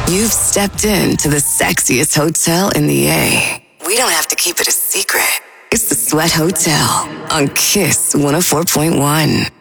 You've stepped into the sexiest hotel in the A. We don't have to keep it a secret. It's the Sweat Hotel on Kiss 104.1.